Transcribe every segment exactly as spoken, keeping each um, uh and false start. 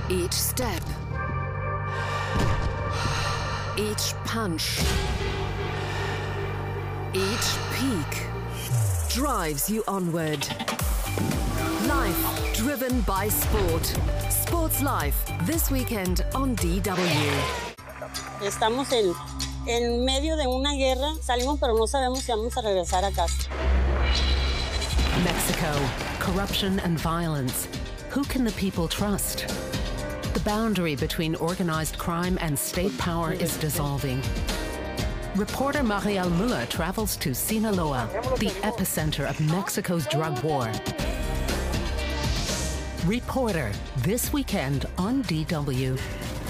Each step, each punch, each peak drives you onward. Life driven by sport. Sports Life, this weekend on D W. Estamos en, en medio de una guerra. Salimos, pero no sabemos si vamos a regresar a casa. Mexico, corruption and violence. Who can the people trust? The boundary between organized crime and state power is dissolving. Reporter Mariel Müller travels to Sinaloa, the epicenter of Mexico's drug war. Reporter, this weekend on D W.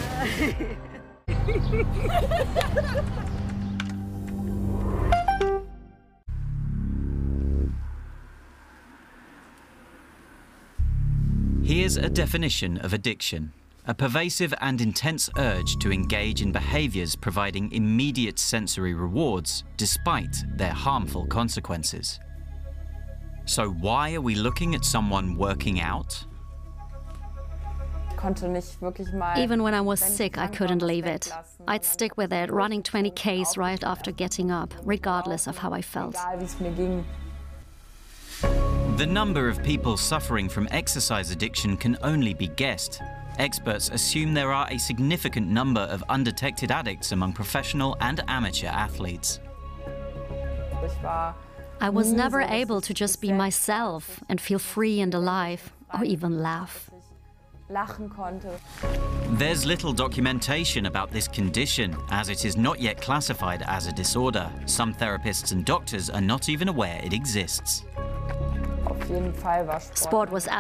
Here's a definition of addiction: a pervasive and intense urge to engage in behaviors providing immediate sensory rewards despite their harmful consequences. So why are we looking at someone working out? Even when I was sick, I couldn't leave it. I'd stick with it, running twenty Ks right after getting up, regardless of how I felt. The number of people suffering from exercise addiction can only be guessed. Experts assume there are a significant number of undetected addicts among professional and amateur athletes. I was never able to just be myself and feel free and alive, or even laugh. There's little documentation about this condition, as it is not yet classified as a disorder. Some therapists and doctors are not even aware it exists. Sport was